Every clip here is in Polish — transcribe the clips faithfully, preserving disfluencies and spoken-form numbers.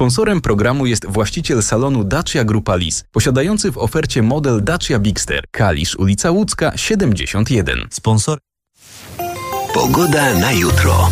Sponsorem programu jest właściciel salonu Dacia Grupa Lis, posiadający w ofercie model Dacia Bigster. Kalisz, ulica Łódzka, siedemdziesiąt jeden. Sponsor. Pogoda na jutro.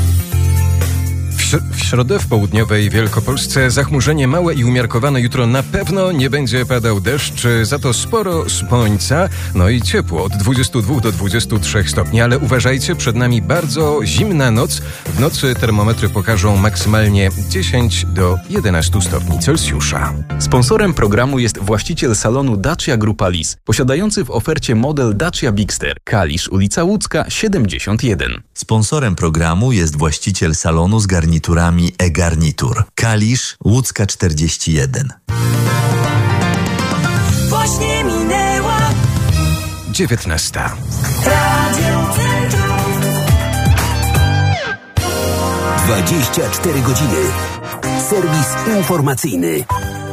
W środę w południowej Wielkopolsce zachmurzenie małe i umiarkowane. Jutro na pewno nie będzie padał deszcz, za to sporo słońca, no i ciepło od dwudziestu dwóch do dwudziestu trzech stopni, ale uważajcie, przed nami bardzo zimna noc. W nocy termometry pokażą maksymalnie dziesięć do jedenastu stopni Celsjusza. Sponsorem programu jest właściciel salonu Dacia Grupa Lis, posiadający w ofercie model Dacia Bigster. Kalisz, ulica Łódzka, siedemdziesiąt jeden. Sponsorem programu jest właściciel salonu z garniturami e-Garnitur. Kalisz, Łódzka czterdzieści jeden. Właśnie minęła dziewiętnasta. Radio Centrum. dwadzieścia cztery godziny. Serwis informacyjny.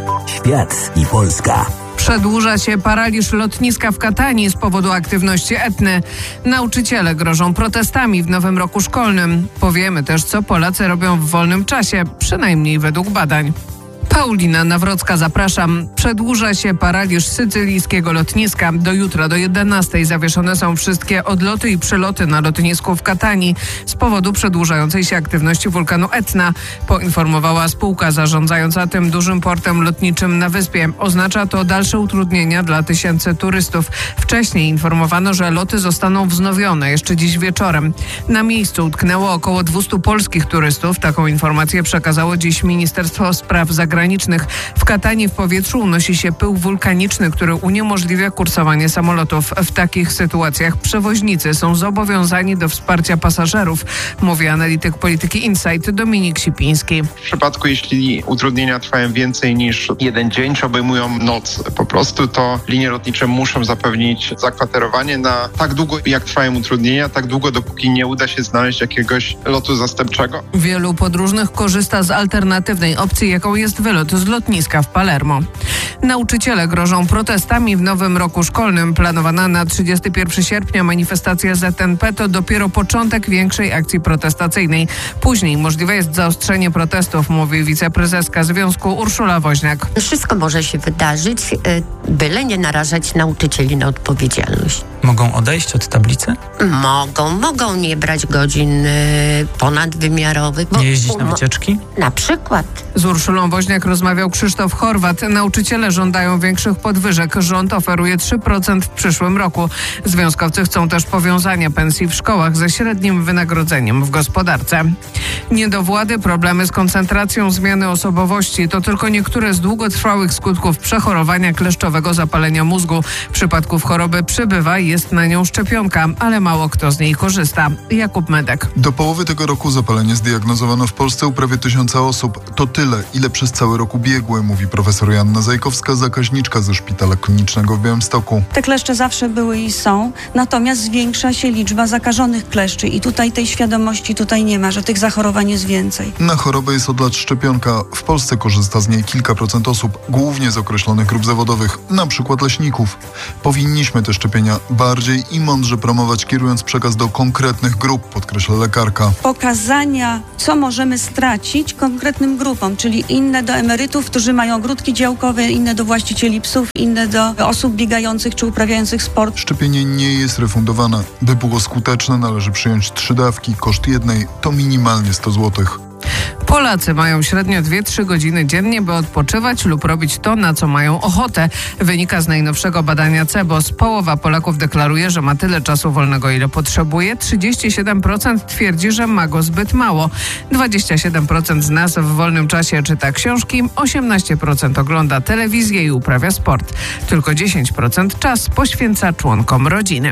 Świat i Polska. Przedłuża się paraliż lotniska w Katanii z powodu aktywności Etny. Nauczyciele grożą protestami w nowym roku szkolnym. Powiemy też, co Polacy robią w wolnym czasie, przynajmniej według badań. Paulina Nawrocka, zapraszam. Przedłuża się paraliż sycylijskiego lotniska. Do jutra do jedenastej zawieszone są wszystkie odloty i przeloty na lotnisku w Katanii z powodu przedłużającej się aktywności wulkanu Etna, poinformowała spółka zarządzająca tym dużym portem lotniczym na wyspie. Oznacza to dalsze utrudnienia dla tysięcy turystów. Wcześniej informowano, że loty zostaną wznowione jeszcze dziś wieczorem. Na miejscu utknęło około dwustu polskich turystów. Taką informację przekazało dziś Ministerstwo Spraw Zagranicznych. W Katanii w powietrzu unosi się pył wulkaniczny, który uniemożliwia kursowanie samolotów. W takich sytuacjach przewoźnicy są zobowiązani do wsparcia pasażerów, mówi analityk polityki Insight Dominik Sipiński. W przypadku, jeśli utrudnienia trwają więcej niż jeden dzień, czy obejmują noc po prostu, to linie lotnicze muszą zapewnić zakwaterowanie na tak długo, jak trwają utrudnienia, tak długo, dopóki nie uda się znaleźć jakiegoś lotu zastępczego. Wielu podróżnych korzysta z alternatywnej opcji, jaką jest wylot z lotniska w Palermo. Nauczyciele grożą protestami w nowym roku szkolnym. Planowana na trzydziestego pierwszego sierpnia manifestacja Z N P to dopiero początek większej akcji protestacyjnej. Później możliwe jest zaostrzenie protestów, mówi wiceprezeska związku Urszula Woźniak. Wszystko może się wydarzyć, byle nie narażać nauczycieli na odpowiedzialność. Mogą odejść od tablicy? Mogą, mogą nie brać godzin ponadwymiarowych. Nie jeździć na wycieczki? Na przykład. Z Urszulą Woźniak rozmawiał Krzysztof Horwat. Nauczyciele żądają większych podwyżek. Rząd oferuje trzy procent w przyszłym roku. Związkowcy chcą też powiązania pensji w szkołach ze średnim wynagrodzeniem w gospodarce. Niedowłady, problemy z koncentracją, zmiany osobowości to tylko niektóre z długotrwałych skutków przechorowania kleszczowego zapalenia mózgu. Przypadków choroby przybywa i jest na nią szczepionka, ale mało kto z niej korzysta. Jakub Medek. Do połowy tego roku zapalenie zdiagnozowano w Polsce u prawie tysiąca osób. To tyle, ile przez cały rok ubiegły, mówi profesor Joanna Zajkowska, zakaźniczka ze Szpitala Klinicznego w Białymstoku. Te kleszcze zawsze były i są, natomiast zwiększa się liczba zakażonych kleszczy i tutaj tej świadomości tutaj nie ma, że tych zachorowań jest więcej. Na chorobę jest od lat szczepionka. W Polsce korzysta z niej kilka procent osób, głównie z określonych grup zawodowych, na przykład leśników. Powinniśmy te szczepienia bardziej i mądrze promować, kierując przekaz do konkretnych grup, podkreśla lekarka. Pokazania, co możemy stracić konkretnym grupom, czyli inne do emerytów, którzy mają ogródki działkowe, inne do właścicieli psów, inne do osób biegających czy uprawiających sport. Szczepienie nie jest refundowane. By było skuteczne, należy przyjąć trzy dawki. Koszt jednej to minimalnie sto złotych. Polacy mają średnio dwie trzy godziny dziennie, by odpoczywać lub robić to, na co mają ochotę. Wynika z najnowszego badania C E B O S. Połowa Polaków deklaruje, że ma tyle czasu wolnego, ile potrzebuje. trzydzieści siedem procent twierdzi, że ma go zbyt mało. dwadzieścia siedem procent z nas w wolnym czasie czyta książki, osiemnaście procent ogląda telewizję i uprawia sport. Tylko dziesięć procent czas poświęca członkom rodziny.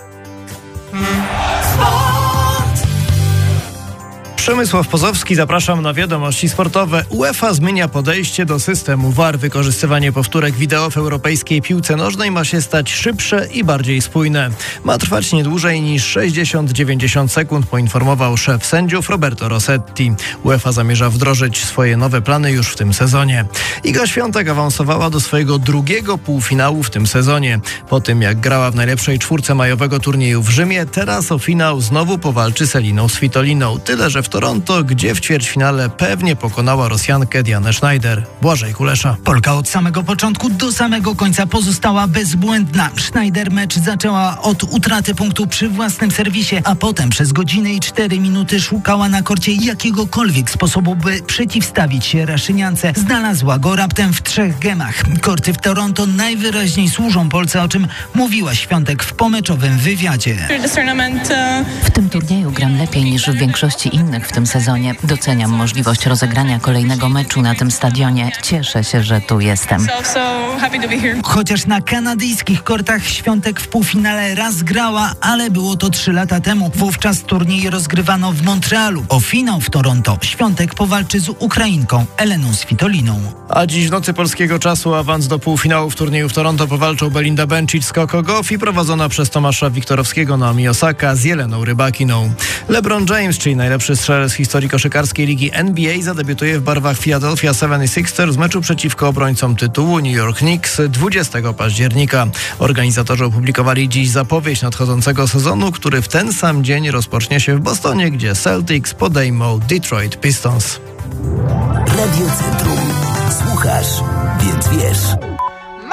Przemysław Pozowski, zapraszam na wiadomości sportowe. UEFA zmienia podejście do systemu V A R. Wykorzystywanie powtórek wideo w europejskiej piłce nożnej ma się stać szybsze i bardziej spójne. Ma trwać nie dłużej niż sześćdziesiąt do dziewięćdziesięciu sekund, poinformował szef sędziów Roberto Rossetti. UEFA zamierza wdrożyć swoje nowe plany już w tym sezonie. Iga Świątek awansowała do swojego drugiego półfinału w tym sezonie. Po tym, jak grała w najlepszej czwórce majowego turnieju w Rzymie, teraz o finał znowu powalczy z Eliną Svitoliną. Tyle, że w Toronto, gdzie w ćwierćfinale pewnie pokonała Rosjankę Dianę Schneider. Błażej Kulesza. Polka od samego początku do samego końca pozostała bezbłędna. Schneider mecz zaczęła od utraty punktu przy własnym serwisie, a potem przez godzinę i cztery minuty szukała na korcie jakiegokolwiek sposobu, by przeciwstawić się Raszyniance. Znalazła go raptem w trzech gemach. Korty w Toronto najwyraźniej służą Polce, o czym mówiła Świątek w pomeczowym wywiadzie. W tym turnieju gram lepiej niż w większości innych w tym sezonie. Doceniam możliwość rozegrania kolejnego meczu na tym stadionie. Cieszę się, że tu jestem. Chociaż na kanadyjskich kortach Świątek w półfinale raz grała, ale było to trzy lata temu. Wówczas turniej rozgrywano w Montrealu. O finał w Toronto Świątek powalczy z Ukrainką Eleną Svitoliną. A dziś w nocy polskiego czasu awans do półfinału w turnieju w Toronto powalczą Belinda Bencic z Coco Gauff i prowadzona przez Tomasza Wiktorowskiego Naomi Osaka z Jeleną Rybakiną. LeBron James, czyli najlepszy strzelec w historii koszykarskiej ligi N B A, zadebiutuje w barwach Philadelphia seventy-sixers w meczu przeciwko obrońcom tytułu New York Knicks dwudziestego października. Organizatorzy opublikowali dziś zapowiedź nadchodzącego sezonu, który w ten sam dzień rozpocznie się w Bostonie, gdzie Celtics podejmą Detroit Pistons. Radio Centrum. Słuchasz, więc wiesz.